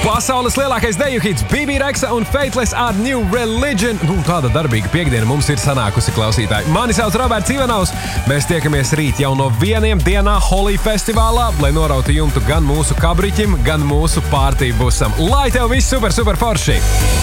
Pasaules lielākais deju hits Bibi Rexa un Faithless ar New Religion. Tāda darbīga piekdiena mums ir sanākusi, klausītāji. Mani sauc Roberts Ivanovs. Mēs tiekamies rīt jau no 1 dienā Holī festivālā, lai norautu jumtu gan mūsu kabriķim, gan mūsu pārtī busam. Lai tev viss super forši!